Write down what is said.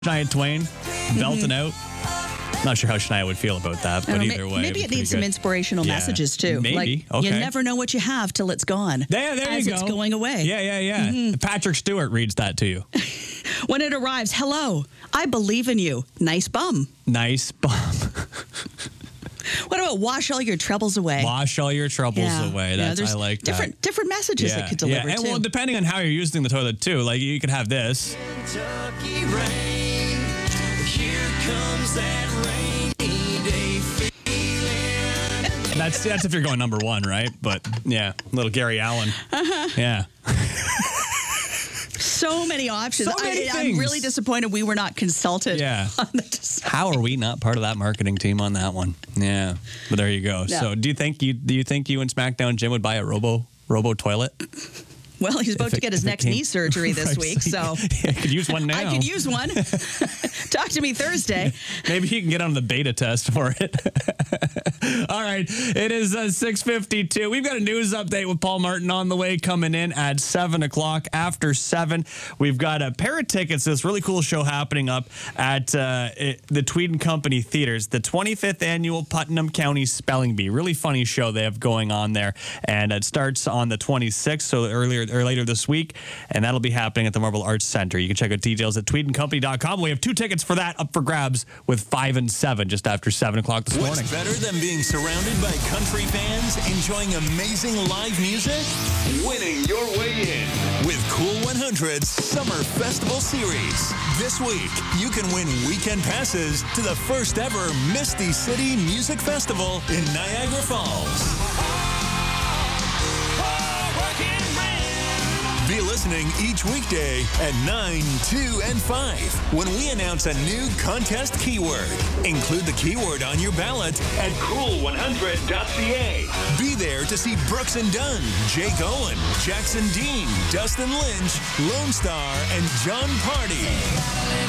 Shania Twain belting out. Not sure how Shania would feel about that, but either way. Maybe it needs some inspirational messages, too. Maybe. Like, Okay. You never know what you have till it's gone. There as you go. It's going away. Yeah. Patrick Stewart reads that to you. When it arrives, hello, I believe in you. Nice bum. Nice bum. What about wash all your troubles away? Wash all your troubles away. There's I like that. Different messages it could deliver, and too. well, depending on how you're using the toilet, too. Like, you could have this. Kentucky rain, here comes that rainy day feeling. That's if you're going number one, right? But, yeah, little Gary Allen. Yeah. So many options. So many I'm things. really disappointed we were not consulted on the design. How are we not part of that marketing team on that one? Yeah, but there you go. No. So, do you think you and SmackDown Jim would buy a robo toilet? Well, he's about to get his next knee surgery this Right, week, so I could use one now. I could use one. Talk to me Thursday. Maybe you can get on the beta test for it. All right, it is 6:52. We've got a news update with Paul Martin on the way, coming in at 7 o'clock. After 7, we've got a pair of tickets to this really cool show happening up at the Tweed and Company Theaters, the 25th annual Putnam County Spelling Bee. Really funny show they have going on there, and it starts on the 26th, so later this week, and that'll be happening at the Marble Arts Center. You can check out details at tweedandcompany.com. We have 2 tickets for that up for grabs with 5 and 7 just after 7 o'clock this morning. What's better than being surrounded by country fans enjoying amazing live music? Winning your way in with Cool 100's Summer Festival Series. This week, you can win weekend passes to the first ever Misty City Music Festival in Niagara Falls. Be listening each weekday at 9, 2, and 5 when we announce a new contest keyword. Include the keyword on your ballot at cool100.ca. Be there to see Brooks and Dunn, Jake Owen, Jackson Dean, Dustin Lynch, Lone Star, and John Party.